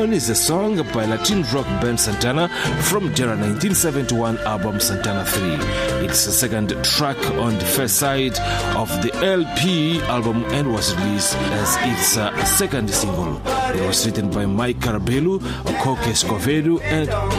Down is a song by Latin rock band Santana from their 1971 album Santana 3. It's the second track on the first side of the LP album and was released as its second single. It was written by Mike Carabello, Coque Escovedo, and